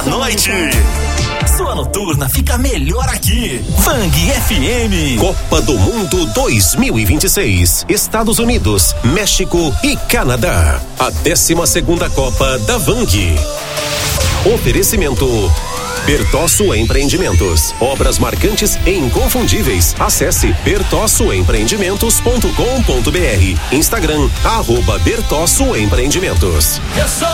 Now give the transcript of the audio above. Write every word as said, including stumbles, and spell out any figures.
noite. Sua noturna fica melhor aqui. Vang F M. Copa do Mundo dois mil e vinte e seis. Estados Unidos, México e Canadá. A décima segunda Copa da Vang. Oferecimento Bertosso Empreendimentos. Obras marcantes e inconfundíveis. Acesse bertosso empreendimentos ponto com ponto br. Instagram, arroba Bertosso Empreendimentos.